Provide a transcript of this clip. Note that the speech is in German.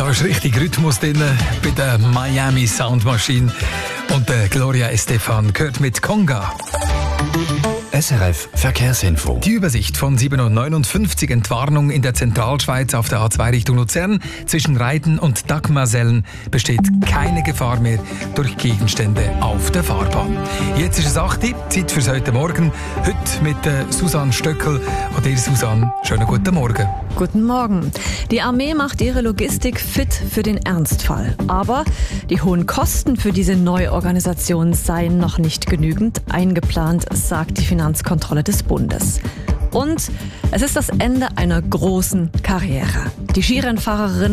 ist richtig Rhythmus drin bei der Miami Sound Machine. Und der Gloria Estefan gehört mit Conga. SRF Verkehrsinfo. Die Übersicht von 7:59 Uhr. Entwarnung in der Zentralschweiz auf der A2 Richtung Luzern. Zwischen Reiten und Dagmersellen besteht keine Gefahr mehr durch Gegenstände auf der Fahrbahn. Jetzt ist es 8 Uhr, Zeit fürs heute Morgen. Heute mit Susanne Stöckel. Und ihr, Susanne, schönen guten Morgen. Guten Morgen. Die Armee macht ihre Logistik fit für den Ernstfall. Aber die hohen Kosten für diese Neuorganisation seien noch nicht genügend eingeplant, sagt die Finanzkontrolle des Bundes. Und es ist das Ende einer großen Karriere. Die Skirennfahrerin